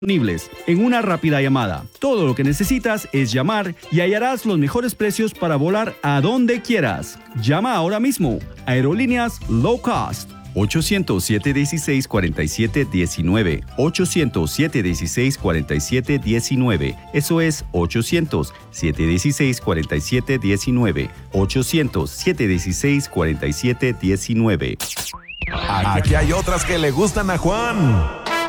disponibles en una rápida llamada. Todo lo que necesitas es llamar y hallarás los mejores precios para volar a donde quieras. Llama ahora mismo. Aerolíneas Low Cost. 800-716-4719. 800-716-4719. Eso es 800-716-4719. 800-716-4719. Aquí hay otras que le gustan a Juan.